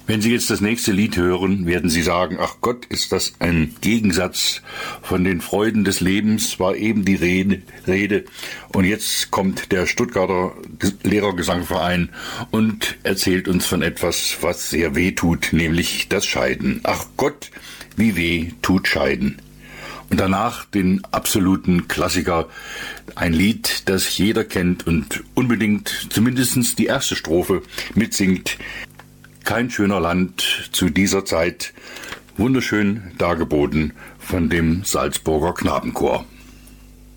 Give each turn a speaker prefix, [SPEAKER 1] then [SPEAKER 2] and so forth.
[SPEAKER 1] Wenn Sie jetzt das nächste Lied hören, werden Sie sagen, ach Gott, ist das ein Gegensatz. Von den Freuden des Lebens war eben die Rede. Und jetzt kommt der Stuttgarter Lehrergesangverein und erzählt uns von etwas, was sehr weh tut, nämlich das Scheiden. Ach Gott, wie weh tut Scheiden. Und danach den absoluten Klassiker, ein Lied, das jeder kennt und unbedingt zumindest die erste Strophe mitsingt. Kein schöner Land zu dieser Zeit, wunderschön dargeboten von dem Salzburger Knabenchor.